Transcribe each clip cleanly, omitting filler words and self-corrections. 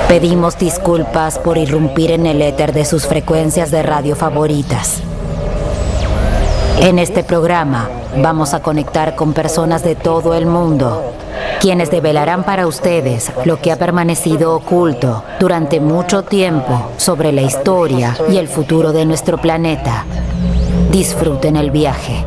Pedimos disculpas por irrumpir en el éter de sus frecuencias de radio favoritas. En este programa vamos a conectar con personas de todo el mundo, quienes develarán para ustedes lo que ha permanecido oculto durante mucho tiempo sobre la historia y el futuro de nuestro planeta. Disfruten el viaje.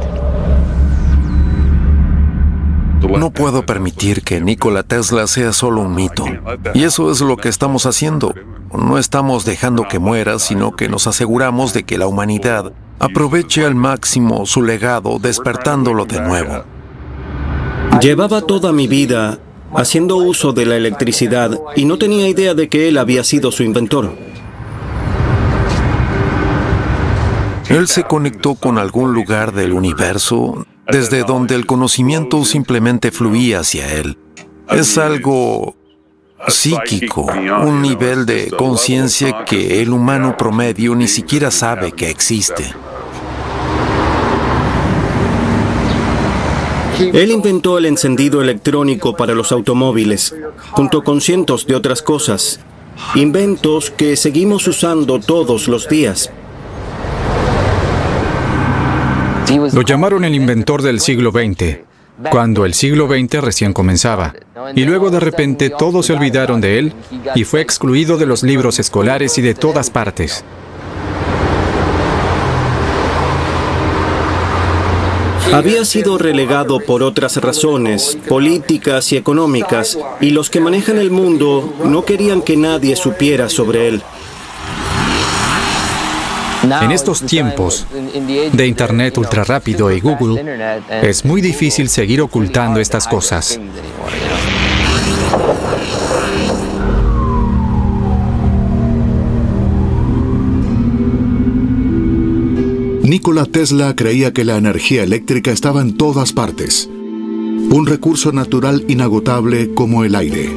No puedo permitir que Nikola Tesla sea solo un mito. Y eso es lo que estamos haciendo. No estamos dejando que muera, sino que nos aseguramos de que la humanidad aproveche al máximo su legado, despertándolo de nuevo. Llevaba toda mi vida haciendo uso de la electricidad y no tenía idea de que él había sido su inventor. Él se conectó con algún lugar del universo desde donde el conocimiento simplemente fluía hacia él. Es algo psíquico, un nivel de conciencia que el humano promedio ni siquiera sabe que existe. Él inventó el encendido electrónico para los automóviles, junto con cientos de otras cosas, inventos que seguimos usando todos los días. Lo llamaron el inventor del siglo XX, cuando el siglo XX recién comenzaba. Y luego de repente todos se olvidaron de él y fue excluido de los libros escolares y de todas partes. Había sido relegado por otras razones, políticas y económicas, y los que manejan el mundo no querían que nadie supiera sobre él. En estos tiempos de Internet ultra rápido y Google, es muy difícil seguir ocultando estas cosas. Nikola Tesla creía que la energía eléctrica estaba en todas partes, un recurso natural inagotable como el aire.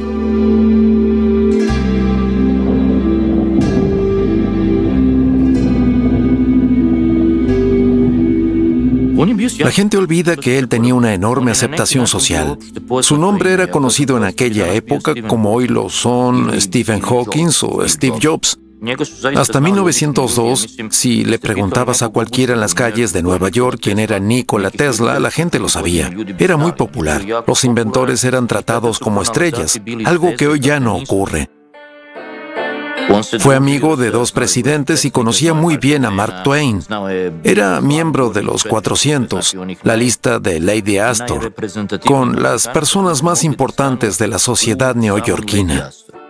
La gente olvida que él tenía una enorme aceptación social. Su nombre era conocido en aquella época como hoy lo son Stephen Hawking o Steve Jobs. Hasta 1902, si le preguntabas a cualquiera en las calles de Nueva York quién era Nikola Tesla, la gente lo sabía. Era muy popular. Los inventores eran tratados como estrellas, algo que hoy ya no ocurre. Fue amigo de 2 presidentes y conocía muy bien a Mark Twain. Era miembro de los 400, la lista de Lady Astor, con las personas más importantes de la sociedad neoyorquina.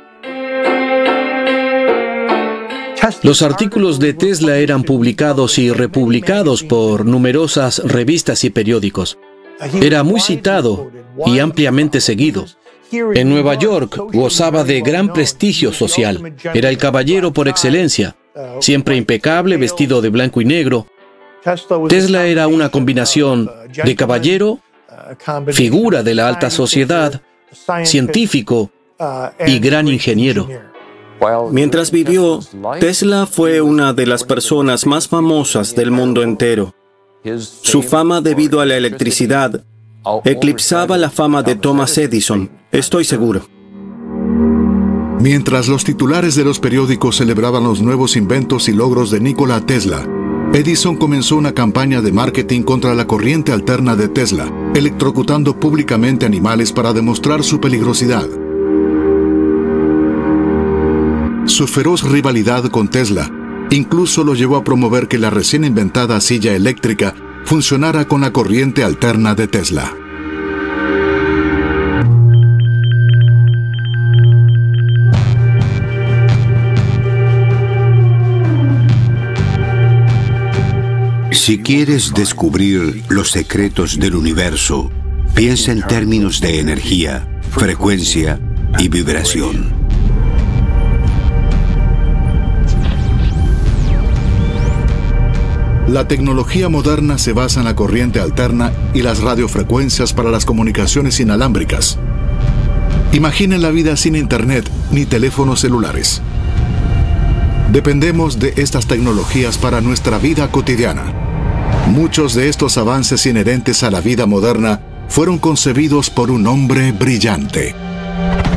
Los artículos de Tesla eran publicados y republicados por numerosas revistas y periódicos. Era muy citado y ampliamente seguido. En Nueva York gozaba de gran prestigio social. Era el caballero por excelencia, siempre impecable, vestido de blanco y negro. Tesla era una combinación de caballero, figura de la alta sociedad, científico y gran ingeniero. Mientras vivió, Tesla fue una de las personas más famosas del mundo entero. Su fama debido a la electricidad eclipsaba la fama de Thomas Edison, estoy seguro. Mientras los titulares de los periódicos celebraban los nuevos inventos y logros de Nikola Tesla, Edison comenzó una campaña de marketing contra la corriente alterna de Tesla, electrocutando públicamente animales para demostrar su peligrosidad. Su feroz rivalidad con Tesla incluso lo llevó a promover que la recién inventada silla eléctrica funcionara con la corriente alterna de Tesla. Si quieres descubrir los secretos del universo, piensa en términos de energía, frecuencia y vibración. La tecnología moderna se basa en la corriente alterna y las radiofrecuencias para las comunicaciones inalámbricas. Imaginen la vida sin internet ni teléfonos celulares. Dependemos de estas tecnologías para nuestra vida cotidiana. Muchos de estos avances inherentes a la vida moderna fueron concebidos por un hombre brillante.